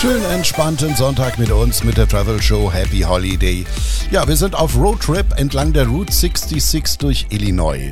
Schönen entspannten Sonntag mit uns, mit der Travel Show Happy Holiday. Ja, wir sind auf Roadtrip entlang der Route 66 durch Illinois.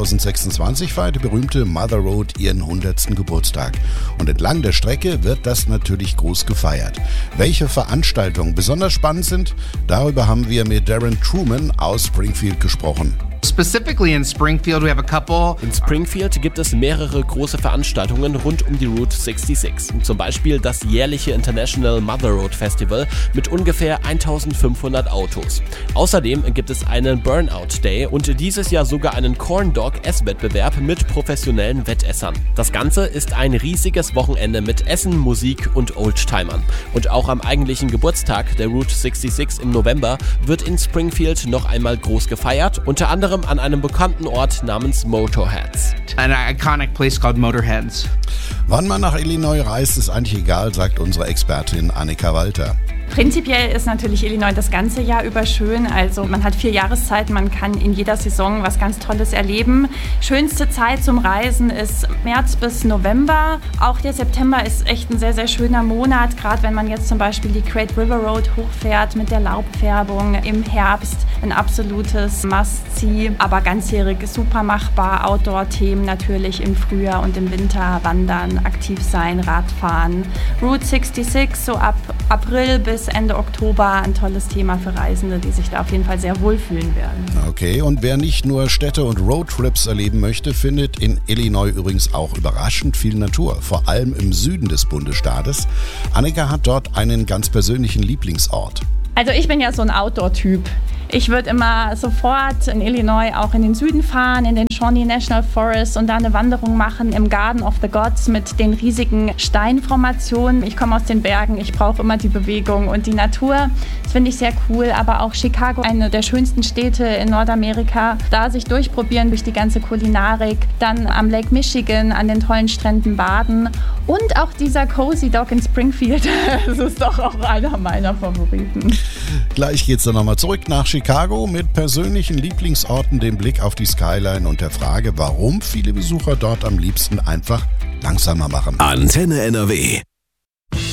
2026 feiert die berühmte Mother Road ihren 100. Geburtstag. Und entlang der Strecke wird das natürlich groß gefeiert. Welche Veranstaltungen besonders spannend sind, darüber haben wir mit Darren Truman aus Springfield gesprochen. Specifically in Springfield, we have a couple. In Springfield gibt es mehrere große Veranstaltungen rund um die Route 66. Zum Beispiel das jährliche International Mother Road Festival mit ungefähr 1500 Autos. Außerdem gibt es einen Burnout Day und dieses Jahr sogar einen Corn Dog Esswettbewerb mit professionellen Wettessern. Das Ganze ist ein riesiges Wochenende mit Essen, Musik und Oldtimern. Und auch am eigentlichen Geburtstag der Route 66 im November wird in Springfield noch einmal groß gefeiert, unter anderem an einem bekannten Ort namens Motorheads. An iconic place called Motorheads. Wann man nach Illinois reist, ist eigentlich egal, sagt unsere Expertin Annika Walter. Prinzipiell ist natürlich Illinois das ganze Jahr über schön. Also man hat 4 Jahreszeiten, man kann in jeder Saison was ganz Tolles erleben. Schönste Zeit zum Reisen ist März bis November. Auch der September ist echt ein sehr, sehr schöner Monat. Gerade wenn man jetzt zum Beispiel die Great River Road hochfährt mit der Laubfärbung im Herbst. Ein absolutes Must-See, aber ganzjährig super machbar. Outdoor-Themen natürlich im Frühjahr und im Winter. Wandern, aktiv sein, Radfahren. Route 66 so ab April bis Ende Oktober ein tolles Thema für Reisende, die sich da auf jeden Fall sehr wohlfühlen werden. Okay, und wer nicht nur Städte und Roadtrips erleben möchte, findet in Illinois übrigens auch überraschend viel Natur, vor allem im Süden des Bundesstaates. Annika hat dort einen ganz persönlichen Lieblingsort. Also ich bin ja so ein Outdoor-Typ. Ich würde immer sofort in Illinois auch in den Süden fahren, in den Shawnee National Forest und da eine Wanderung machen im Garden of the Gods mit den riesigen Steinformationen. Ich komme aus den Bergen, ich brauche immer die Bewegung und die Natur. Das finde ich sehr cool, aber auch Chicago, eine der schönsten Städte in Nordamerika. Da sich durchprobieren durch die ganze Kulinarik, dann am Lake Michigan, an den tollen Stränden baden und auch dieser Cozy Dog in Springfield. Das ist doch auch einer meiner Favoriten. Gleich geht's dann nochmal zurück nach Chicago mit persönlichen Lieblingsorten, dem Blick auf die Skyline und der Frage, warum viele Besucher dort am liebsten einfach langsamer machen. Antenne NRW.